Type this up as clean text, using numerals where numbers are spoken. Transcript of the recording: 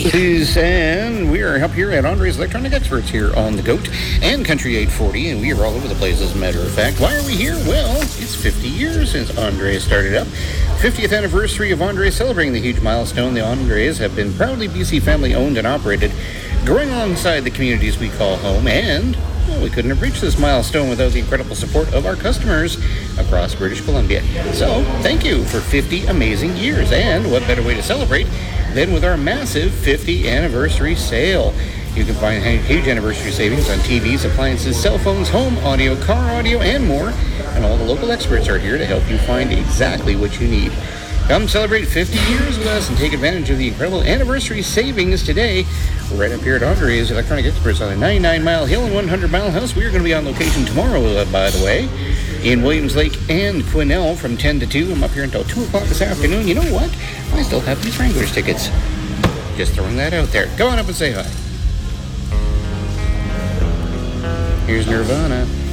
please. And we are up here at Andre's Electronic Experts here on the GOAT and Country 840, and we are all over the place, as a matter of fact. Why are we here? Well, it's 50 years since Andres started up. 50th anniversary of Andres, celebrating the huge milestone. The Andres have been proudly BC family owned and operated, growing alongside the communities we call home, and well, we couldn't have reached this milestone without the incredible support of our customers across British Columbia. So, thank you for 50 amazing years, and what better way to celebrate than with our massive 50 anniversary sale. You can find huge anniversary savings on TVs, appliances, cell phones, home audio, car audio, and more, and all the local experts are here to help you find exactly what you need. Come celebrate 50 years with us and take advantage of the incredible anniversary savings today. We're right up here at Andre's Electronic Experts on the 99-mile hill and 100-mile house. We are going to be on location tomorrow, by the way, in Williams Lake and Quesnel from 10 to 2. I'm up here until 2 o'clock this afternoon. You know what? I still have these Wranglers tickets. Just throwing that out there. Go on up and say hi. Here's Nirvana.